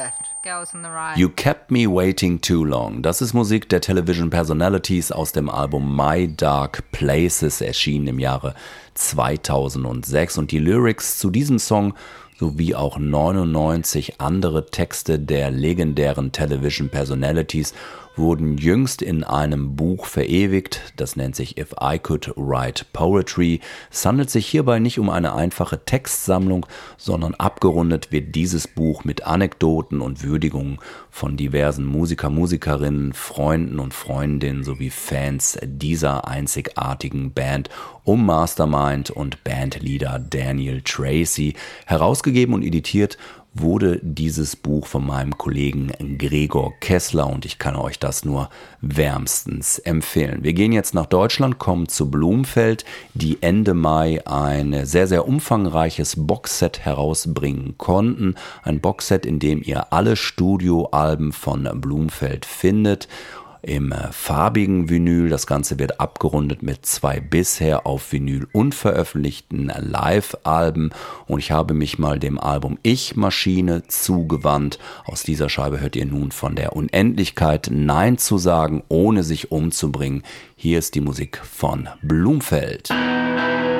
left. Girls on the right. You Kept Me Waiting Too Long. Das ist Musik der Television Personalities aus dem Album My Dark Places, erschienen im Jahre 2006. Und die Lyrics zu diesem Song sowie auch 99 andere Texte der legendären Television Personalities wurden jüngst in einem Buch verewigt. Das nennt sich If I Could Write Poetry. Es handelt sich hierbei nicht um eine einfache Textsammlung, sondern abgerundet wird dieses Buch mit Anekdoten und Würdigungen von diversen Musikerinnen, Freunden und Freundinnen sowie Fans dieser einzigartigen Band um Mastermind und Bandleader Daniel Tracy. Herausgegeben und editiert wurde dieses Buch von meinem Kollegen Gregor Kessler und ich kann euch das nur wärmstens empfehlen. Wir gehen jetzt nach Deutschland, kommen zu Blumfeld, die Ende Mai ein sehr, sehr umfangreiches Boxset herausbringen konnten. Ein Boxset, in dem ihr alle Studioalben von Blumfeld findet. Im farbigen Vinyl. Das Ganze wird abgerundet mit 2 bisher auf Vinyl unveröffentlichten Live-Alben und ich habe mich mal dem Album Ich-Maschine zugewandt. Aus dieser Scheibe hört ihr nun von der Unendlichkeit Nein zu sagen, ohne sich umzubringen. Hier ist die Musik von Blumfeld.